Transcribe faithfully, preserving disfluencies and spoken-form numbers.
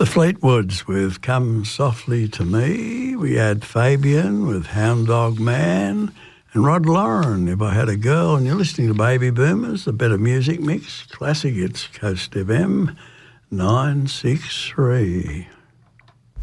Fleetwoods with Come Softly to Me. We had Fabian with Hound Dog Man and Rod Lauren, If I Had a Girl. And you're listening to Baby Boomers, the Better Music Mix. Classic, it's Coast F M nine six three.